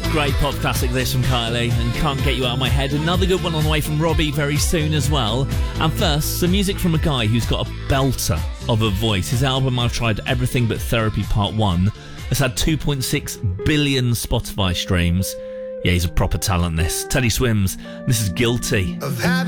Great pop classic this from Kylie, and Can't Get You Out of My Head. Another good one on the way from Robbie very soon as well. And first, some music from a guy who's got a belter of a voice. His album I've Tried Everything But Therapy Part 1 has had 2.6 billion Spotify streams. Yeah, he's a proper talent, this. Teddy Swims, this is Guilty. I've had